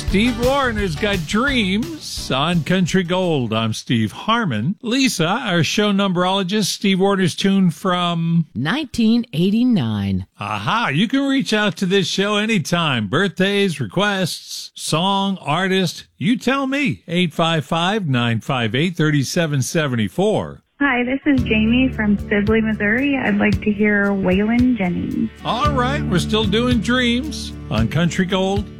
Steve Warner's got Dreams on Country Gold. I'm Steve Harmon. Lisa, our show numberologist, Steve Warner's tune from 1989. Aha, you can reach out to this show anytime. Birthdays, requests, song, artist. You tell me. 855-958-3774. Hi, this is Jamie from Sibley, Missouri. I'd like to hear Waylon Jennings. All right, we're still doing Dreams on Country Gold.